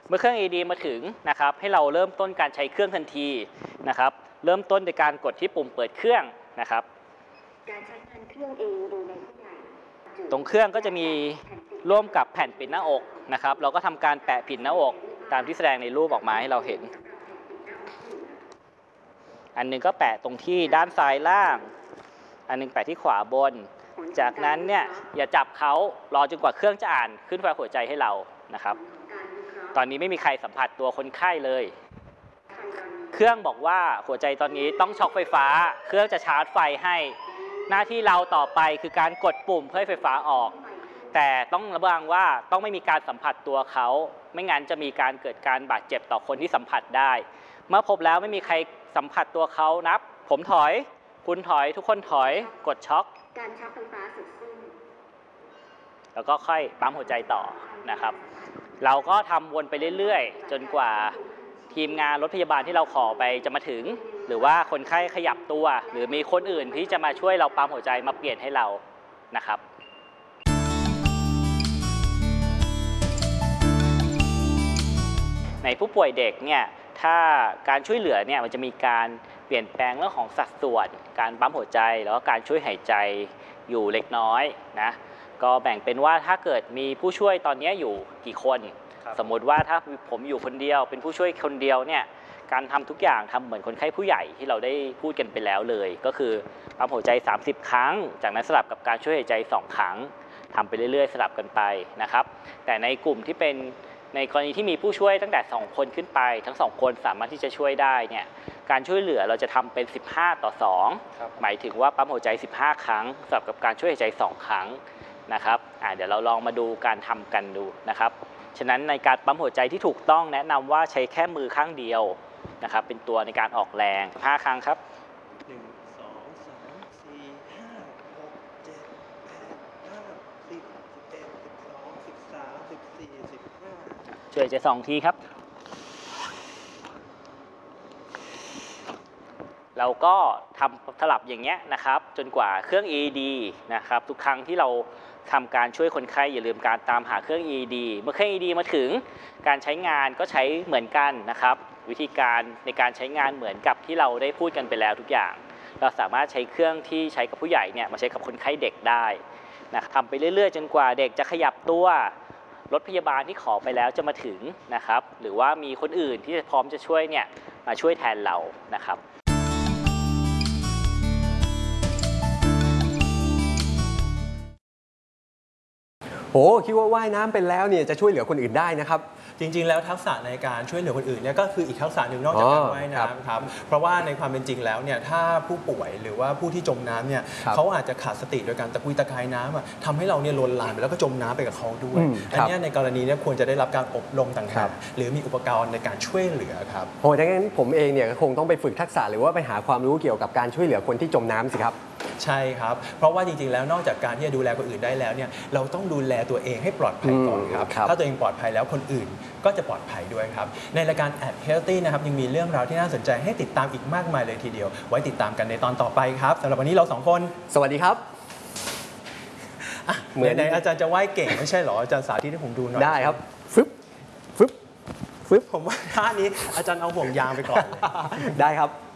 เมื่อเครื่อง AED มาถึงนะครับให้เราเริ่มต้นการใช้เครื่องทันทีนะครับเริ่มต้นโดยการกดที่ปุ่มเปิดเครื่องนะครับการใช้งานเครื่อง AED ในผู้ใหญ่ตรงเครื่องก็จะมีร่วมกับแผ่นปิดหน้าอกนะครับเราก็ทำการแปะปิดหน้าอกตามที่แสดงในรูปออกมาให้เราเห็นอันนึงก็แปะตรงที่ด้านซ้ายล่างอันนึงแปะที่ขวาบนจากนั้นเนี่ยอย่าจับเขารอจนกว่าเครื่องจะอ่านขึ้นไฟหัวใจให้เรานะครับตอนนี้ไม่มีใครสัมผัสตัวคนไข้เลยเครื่องบอกว่าหัวใจตอนนี้ต้องช็อคไฟฟ้าเครื่องจะชาร์จไฟให้หน้าที่เราต่อไปคือการกดปุ่มเพื่อให้ไฟฟ้าออกแต่ต้องระวังว่าต้องไม่มีการสัมผัสตัวเขาไม่งั้นจะมีการเกิดการบาดเจ็บต่อคนที่สัมผัสได้เมื่อพบแล้วไม่มีใครสัมผัสตัวเขานับผมถอยคุณถอยทุกคนถอยกดช็อคการช็อคไฟฟ้าเสร็จสิ้นแล้วก็ค่อยปั๊มหัวใจต่อนะครับเราก็ทำวนไปเรื่อยๆจนกว่าทีมงานรถพยาบาลที่เราขอไปจะมาถึงหรือว่าคนไข้ขยับตัวหรือมีคนอื่นที่จะมาช่วยเราปั๊มหัวใจมาเปลี่ยนให้เรานะครับในผู้ป่วยเด็กเนี่ยถ้าการช่วยเหลือเนี่ยมันจะมีการเปลี่ยนแปลงเรื่องของสัดส่วนการปั๊มหัวใจแล้วก็การช่วยหายใจอยู่เล็กน้อยนะก็แบ่งเป็นว่าถ้าเกิดมีผู้ช่วยตอนนี้อยู่กี่คนสมมติว่าถ้าผมอยู่คนเดียวเป็นผู้ช่วยคนเดียวเนี่ยการทำทุกอย่างทำเหมือนคนไข้ผู้ใหญ่ที่เราได้พูดกันไปแล้วเลยก็คือปั๊มหัวใจ30ครั้งจากนั้นสลับกับการช่วยหายใจ2ครั้งทำไปเรื่อยๆสลับกันไปนะครับแต่ในกลุ่มที่เป็นในกรณีที่มีผู้ช่วยตั้งแต่2คนขึ้นไปทั้ง2คนสามารถที่จะช่วยได้เนี่ยการช่วยเหลือเราจะทำเป็น15:2หมายถึงว่าปั๊มหัวใจ15ครั้งสลับกับการช่วยหายใจ2ครั้งนะครับเดี๋ยวเราลองมาดูการทำกันดูนะครับฉะนั้นในการปั๊มหัวใจที่ถูกต้องแนะนำว่าใช้แค่มือข้างเดียวนะครับเป็นตัวในการออกแรง5ครั้งครับช่วยใจ2ทีครับเราก็ทำสลับอย่างเงี้ยนะครับจนกว่าเครื่อง AED นะครับทุกครั้งที่เราทำการช่วยคนไข้อย่าลืมการตามหาเครื่อง AED เมื่อเครื่อง AED มาถึงการใช้งานก็ใช้เหมือนกันนะครับวิธีการในการใช้งานเหมือนกับที่เราได้พูดกันไปแล้วทุกอย่างเราสามารถใช้เครื่องที่ใช้กับผู้ใหญ่เนี่ยมาใช้กับคนไข้เด็กได้นะทำไปเรื่อยๆจนกว่าเด็กจะขยับตัวรถพยาบาลที่ขอไปแล้วจะมาถึงนะครับหรือว่ามีคนอื่นที่พร้อมจะช่วยเนี่ยมาช่วยแทนเรานะครับโอ้คิดว่าว่ายน้ำเป็นแล้วเนี่ยจะช่วยเหลือคนอื่นได้นะครับจริงๆแล้วทักษะในการช่วยเหลือคนอื่นเนี่ยก็คืออีกทักษะหนึ่งนอกจากการว่ายน้ำครับเพราะว่าในความเป็นจริงแล้วเนี่ยถ้าผู้ป่วยหรือว่าผู้ที่จมน้ำเนี่ยเขาอาจจะขาดสติโดยการตะกุยตะกายน้ำทำให้เราเนี่ยลวนลามไปแล้วก็จมน้ำไปกับเขาด้วยอันนี้ในกรณีนี้ควรจะได้รับการอบรมต่างหากหรือมีอุปกรณ์ในการช่วยเหลือครับโอ้ดังนั้นผมเองเนี่ยก็คงต้องไปฝึกทักษะหรือว่าไปหาความรู้เกี่ยวกับการช่วยเหลือคนที่จมน้ำสิครับใช่ครับเพราะว่าจริงๆแล้วนอกจากการที่จะดูแลคนอื่นได้แล้วเนี่ยเราต้องดูแลตัวเองให้ปลอดภัยก่อนครับถ้าตัวเองปลอดภัยแล้วคนอื่นก็จะปลอดภัยด้วยครับในรายการ At Healthy นะครับยังมีเรื่องราวที่น่าสนใจให้ติดตามอีกมากมายเลยทีเดียวไว้ติดตามกันในตอนต่อไปครับสำหรับวันนี้เรา2คนสวัสดีครับเหมือนในอาจารย์จะว่ายเก่งไม่ใช่หรออาจารย์สาธิตให้ผมดูหน่อยได้ครับฟึบฟึบฟึบผมว่าท่านี้อาจารย์เอาห่วงยางไปก่อนได้ครับ